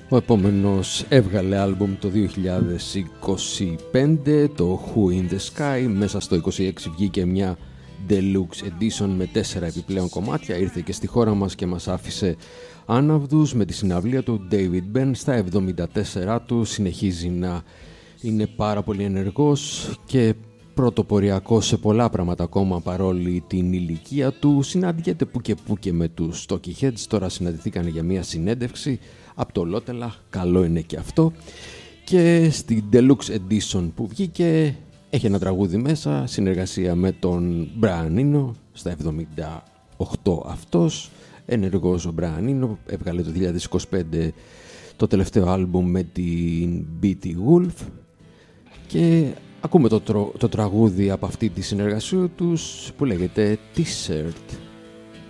Ο επόμενος έβγαλε άλμπουμ το 2025, το Who in the Sky. Μέσα στο 26 βγήκε μια Deluxe Edition με 4 επιπλέον κομμάτια. Ήρθε και στη χώρα μας και μας άφησε άναυδους με τη συναυλία του. David Ben στα 74 του συνεχίζει να είναι πάρα πολύ ενεργός και πρωτοποριακός σε πολλά πράγματα ακόμα παρόλη την ηλικία του. Συναντιέται που και με τους Talking Heads. Τώρα συναντηθήκαν για μια συνέντευξη από το Λότελα, καλό είναι και αυτό. Και στην Deluxe Edition που βγήκε έχει ένα τραγούδι μέσα, συνεργασία με τον Brian Eno, στα 78 αυτός, ενεργός ο Brian Eno, έβγαλε το 2025 το τελευταίο άλμπουμ με την BT Wolf και ακούμε το τραγούδι από αυτή τη συνεργασία τους που λέγεται T-shirt.